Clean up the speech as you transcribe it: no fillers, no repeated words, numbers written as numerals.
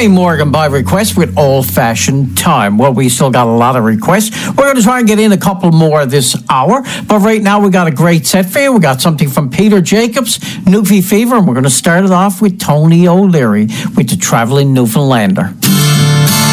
Wayne Morgan by request with Old Fashioned Time. Well, we still got a lot of requests. We're going to try and get in a couple more this hour. But right now, we got a great set for you. We got something from Peter Jacobs, Newfie Fever, and we're going to start it off with Tony O'Leary with the Traveling Newfoundlander.